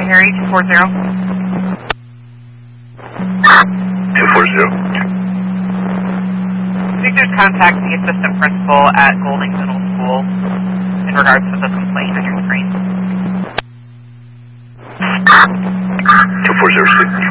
Harry, 240. 240. You could contact the assistant principal at Golding Middle School in regards to the complaint on your screen. 2406.